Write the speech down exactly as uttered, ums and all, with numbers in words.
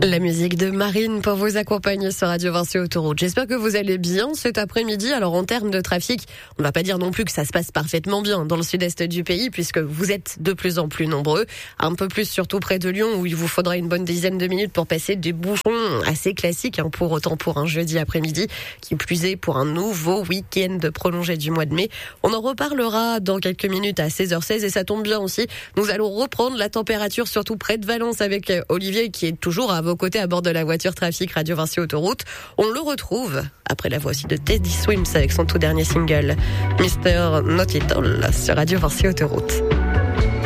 La musique de Marine pour vous accompagner sur Radio Vinci Autoroute. J'espère que vous allez bien cet après-midi. Alors en termes de trafic, on ne va pas dire non plus que ça se passe parfaitement bien dans le sud-est du pays puisque vous êtes de plus en plus nombreux. Un peu plus surtout près de Lyon où il vous faudra une bonne dizaine de minutes pour passer des bouchons assez classiques. Hein, pour autant pour un jeudi après-midi, qui plus est pour un nouveau week-end prolongé du mois de mai. On en reparlera dans quelques minutes à seize heures seize et ça tombe bien aussi. Nous allons reprendre la température surtout près de Valence avec Olivier qui est toujours à vos côté à bord de la voiture Trafic Radio Vinci Autoroute. On le retrouve après la voix aussi de Teddy Swims avec son tout dernier single Mister Not Little sur Radio Vinci Autoroute.